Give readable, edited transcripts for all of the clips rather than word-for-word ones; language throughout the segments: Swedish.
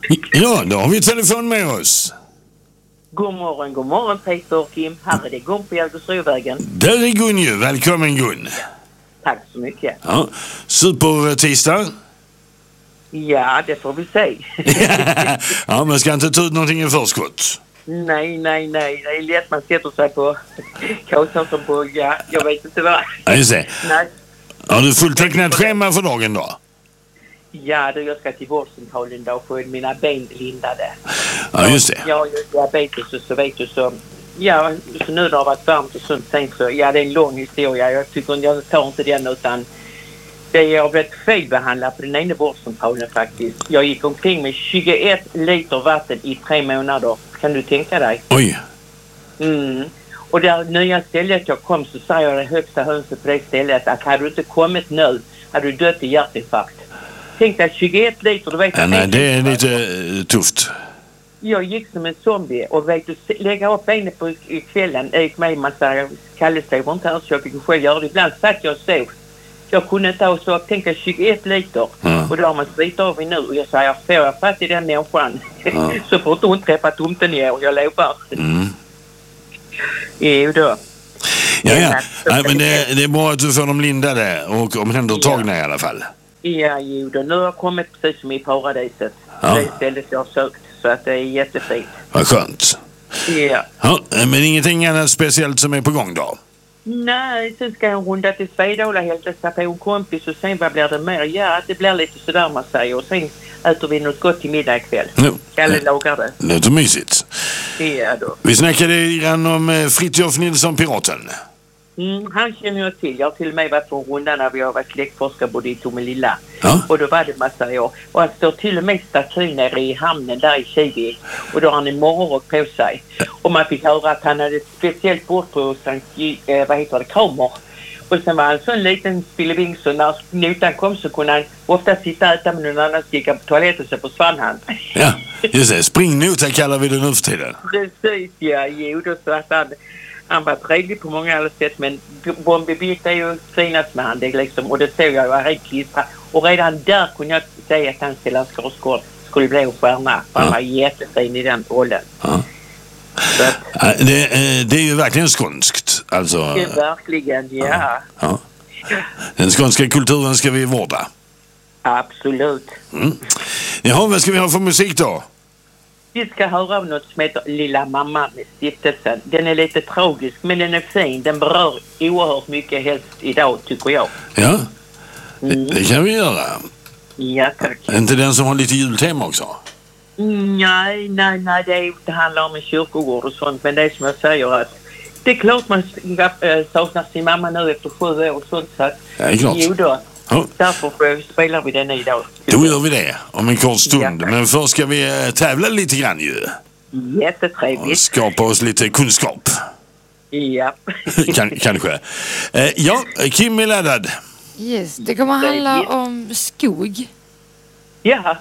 Ja, då har vi telefon med oss. God morgon Peter och Kim. Här är det Gun på Jägersrovägen. Där är Gun ju. Välkommen Gun. Ja. Tack så mycket. Ja, super tisdag. Ja, det får vi se. Ja, man ska inte ta ut någonting i förskott. Nej. Det är lätt man sätter sig på kåsan som på, ja, jag vet inte vad. Ja, just det. Nej. Har du fulltecknat schema för dagen då? Ja, då jag ska till vårdcentralen då och få mina ben lindade. Ja, just det. Jag har ju diabetes och så vet du så. Ja, så nu när det har varit varmt och sånt sen så, ja det är en lång historia. Jag tycker jag tar inte den utan jag har blivit felbehandlad på den ena vårdcentralen faktiskt. Jag gick omkring med 21 liter vatten i 3 månader. Kan du tänka dig? Oj. Och där nya stället jag kom så säger det högsta hönset på det stället att hade du inte kommit nu hade du dött i hjärtinfarkt. Tänk dig 21 liter, du vet. Ja, nej, det är lite tufft. Jag gick som en zombie och vet du, lägga upp benet på kvällen. Jag gick med en massa kallestevar inte här så jag fick själv göra det. Ibland satt jag och sov. Jag kunde inte ha så jag tänkte 21 liter. Och då har man slitit av mig nu. Och jag säger, får jag fatt i den människan så får hon träffa tomten i år. Jag lovar. Jo då. Ja. Nej, men det är bra att du får dem lindade och omhändertagna i alla fall. Ja, jo då. Nu har jag kommit precis som i paradiset. Ja. Det stället jag har sökt. Så att det är jättefint. Vad skönt. Ja. Men ingenting annat speciellt som är på gång då? Nej, sen ska jag runda till Svedala och hälsa på en kompis och sen vad blir det mer? Ja, det blir lite sådär man säger och sen äter vi något gott till middag ikväll. Kalle lagar det. Det låter mysigt. Ja då. Vi snackade grann om Fritjof Nilsson, piraten. Han känner jag till. Jag har till och med varit på en runda när vi har varit släktforskare både i Tomelilla. Ja. Och då var det massa år. Och han står till och med staty nere i hamnen där i Kivi. Och då har han en morgonrock på sig. Och man fick höra att han hade ett speciellt bord på Kramer. Och sen var han så en liten spilleving så när notan kom så kunde han ofta sitta och äta med någon annan sticka på toaletten så försvann han. Ja, just det. Springnota kallar vi det nu för tiden. Precis, ja. Jo, då så att han var trevlig på många alla sätt men Bombi Bitt är ju finast med han det liksom, och det såg jag var helt klistrad. Och redan där kunde jag säga att han Stellan Skarsgård skulle bli en stjärna. Han var jättefin i den rollen. Ja. Det är ju verkligen skånskt. Alltså, det är verkligen, ja. Den skånska kulturen ska vi vårda. Absolut. Jaha, vad ska vi ha för musik då? Vi ska höra om något som heter Lilla mamma med Stiftelsen. Den är lite tragisk men den är fin. Den berör oerhört mycket helst idag tycker jag. Ja, det kan vi göra. Ja, tack. Är inte den som har lite jultema också? Nej, det handlar om en kyrkogård och sånt. Men det är som jag säger att det är klart man saknar sin mamma nu efter 7 år och sånt. Så att, ja, det är klart. Jo då. Därför spelar vi den idag. Då gör vi det om en kort stund. Men först ska vi tävla lite grann ju. Jättetrevligt. Och skapa oss lite kunskap. Ja. Kanske. Ja, Kim är laddad. Yes, det kommer handla om skog. Ja.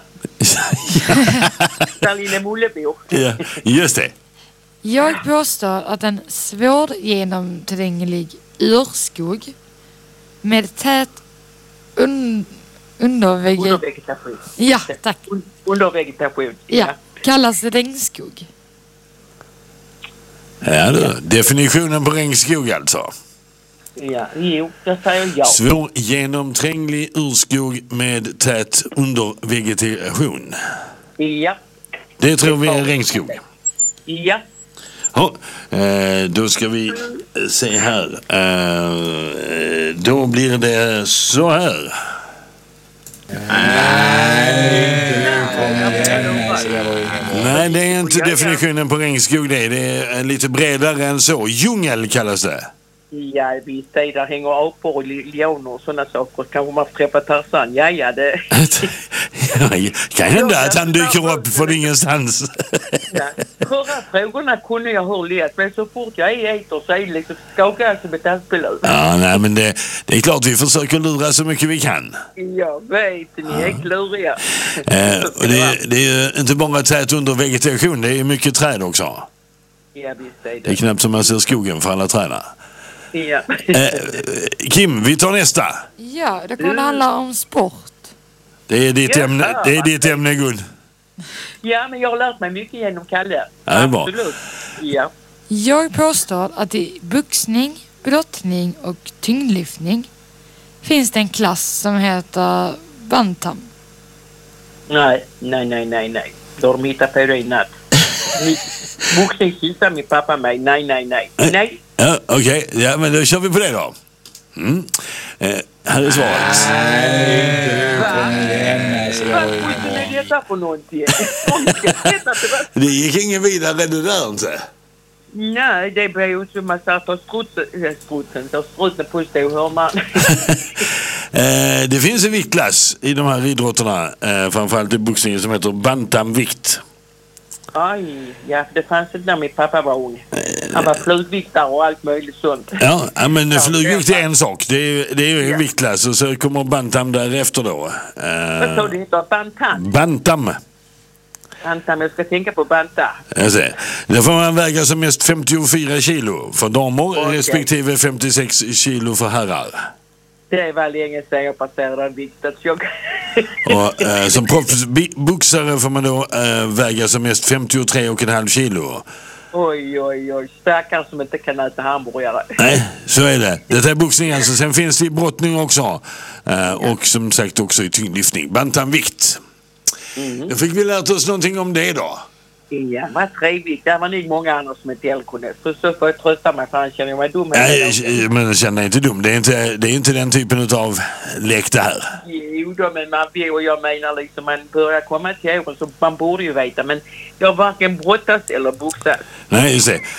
Stalin Mullebo. Ja, just det. Jag påstår att en svårgenomtränglig urskog med tät undervegetation. Ja, tack. Undervegetation. Ja, kallas det regnskog. Ja, du. Definitionen på regnskog alltså. Ja, jo, det säger jag. Svårgenomtränglig urskog med tät undervegetation. Ja. Det tror vi är regnskog. Ja. Ja, då ska vi se här. Då blir det så här. Nej, det är inte definitionen på regnskog det. Det är lite bredare än så. Djungel kallas det. Ja, visst. Där hänger apor och leoner och sådana saker. Kanske man får träffa Tarzan. Ja, det... kan hända att han dyker upp från ingenstans. Förra frågorna kunde jag hur lätt. Men så fort jag är eter så är det liksom skakar som ett asplöv. Ja, nej, men det är klart vi försöker lura så mycket vi kan. Jag vet, ni är kluriga. Och det är ju inte bara tät under vegetation, det är mycket träd också. Ja, visst är det. Det är knappt som man ser skogen för alla träna. Ja. Kim, vi tar nästa. Ja, det kommer handla om sport. Det är ditt ämne, Gun. Ja, men jag har lärt mig mycket genom Kalle. Ja, det är bra. Absolut. Ja. Jag påstår att i boxning, brottning och tyngdlyftning finns det en klass som heter bantam. Nej. Då har de hittat på det i natt. Boxning sysslar min pappa med. Nej. Ja, okej. Ja, men då kör vi på det då. Här är svaret. Vad är detta för någonting? Det gick ingen vidare det där inte. Nej, det blir ju som man satt och strutsen på stå hör man. Det finns en viktklass i de här idrotterna, framförallt i boxningen, som heter bantamvikt. Aj, ja, det fanns inte när min pappa var ung. Han var flugviktare och allt möjligt sånt. Ja, men flugvikt är en sak. Det är ju en viktklass och så kommer bantam därefter då. Vad sa du heter? Bantam? Bantam, jag ska tänka på banta. Jag ser. Där får man väga som mest 54 kilo för damer respektive 56 kilo för herrar. Det var länge sedan jag passerade vikten. Och som proffsboxare får man då väga som mest 53,5 kilo. Oj. Stackare som inte kan äta hamburgare. Nej, så är det. Det är boxning alltså. Sen finns det i brottning också. Och som sagt också i tyngdlyftning. Bantamvikt. Då fick vi lärt oss någonting om det då. Ja, vad trevligt. Det var nog många andra som inte kunde. Så får jag trösta mig för han känner mig dum. Nej, men jag känner inte dum. Det är inte den typen av lek det här. Jo då, men man vill, och jag menar liksom man börjar komma till åren så man borde ju veta. Men jag varken brottas eller boxas. Nej, just det.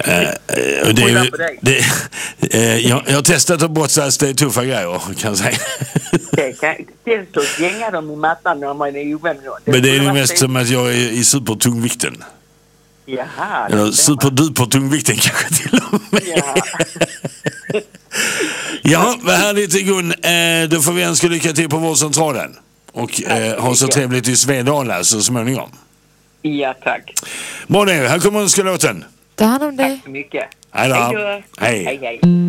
Jag har testat att brottas, det är tuffa grejer kan jag säga. Det är så att gänga dem i mattan när man är ovän. Men det är ju mest som att jag är i supertungvikten. Jaha. Eller superduper tungvikten kanske till och med. Jaha. Ja, vad härligt Gun. Då får vi önska lycka till på vårdcentralen. Och ha så trevligt i Svedala så småningom. Ja, tack. Bra det, här kommer önskelåten. Ta hand om dig. Tack så mycket. Hej då. Hej.